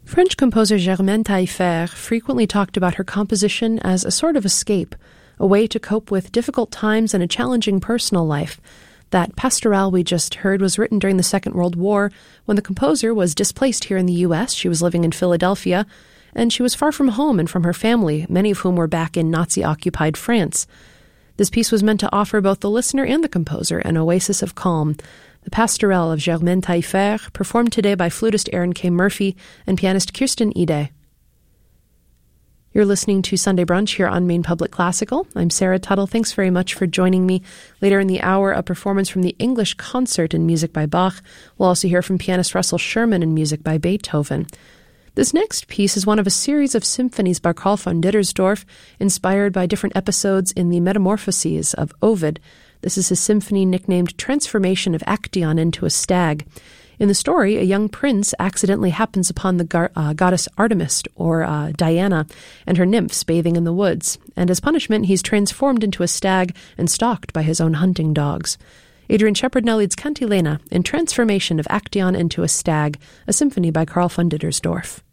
French composer Germaine Taillefer frequently talked about her composition as a sort of escape, a way to cope with difficult times and a challenging personal life. That pastorale we just heard was written during the Second World War, when the composer was displaced here in the U.S. She was living in Philadelphia, and she was far from home and from her family, many of whom were back in Nazi-occupied France. This piece was meant to offer both the listener and the composer an oasis of calm. The Pastorelle of Germaine Taillefer, performed today by flutist Aaron K. Murphy and pianist Kirsten Ide. You're listening to Sunday Brunch here on Maine Public Classical. I'm Sarah Tuttle. Thanks very much for joining me. Later in the hour, a performance from the English Concert in music by Bach. We'll also hear from pianist Russell Sherman in music by Beethoven. This next piece is one of a series of symphonies by Carl von Dittersdorf, inspired by different episodes in the Metamorphoses of Ovid. This is his symphony nicknamed Transformation of Actaeon into a Stag. In the story, a young prince accidentally happens upon the goddess Artemis, or Diana, and her nymphs bathing in the woods, and as punishment he's transformed into a stag and stalked by his own hunting dogs. Adrian Shepard now leads Cantilena in Transformation of Actaeon into a Stag, a symphony by Carl von Dittersdorf.